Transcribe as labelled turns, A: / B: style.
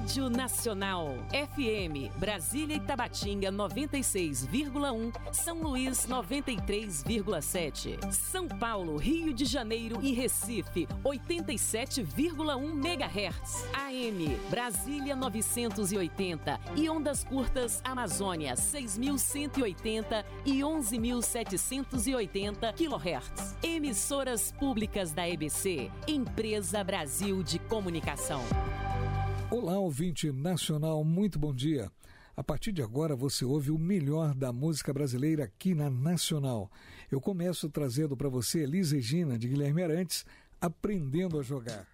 A: Rádio Nacional, FM, Brasília e Tabatinga 96,1, São Luís 93,7, São Paulo, Rio de Janeiro e Recife 87,1 MHz, AM, Brasília 980 e ondas curtas Amazônia 6.180 e 11.780 kHz. Emissoras públicas da EBC, Empresa Brasil de Comunicação.
B: Olá, ouvinte nacional, muito bom dia. A partir de agora você ouve o melhor da música brasileira aqui na Nacional. Eu começo trazendo para você Elis Regina, de Guilherme Arantes, Aprendendo a Jogar.